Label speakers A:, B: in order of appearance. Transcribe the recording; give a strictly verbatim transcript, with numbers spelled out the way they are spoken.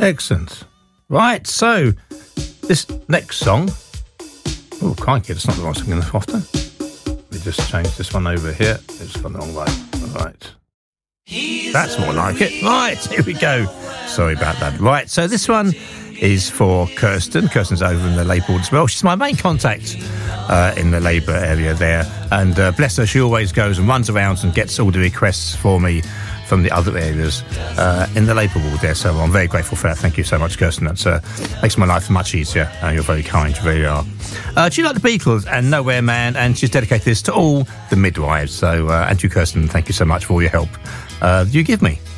A: Excellent. Right, so this next song... Oh, crikey, it's not the right song enough often. Let me just change this one over here. It's gone the wrong way. All right. That's more like it. Right, here we go. Sorry about that. Right, so this one is for Kirsten. Kirsten's over in the Labour Ward as well. She's my main contact uh, in the Labour area there. And uh, bless her, she always goes and runs around and gets all the requests for me from the other areas uh, in the Labour Ward there. So I'm very grateful for that. Thank you so much, Kirsten. That uh, makes my life much easier. Uh, you're very kind. You really are. Uh, do you like the Beatles and Nowhere Man? And she's dedicated this to all the midwives. So, uh, and you, Kirsten, thank you so much for all your help uh, you give me.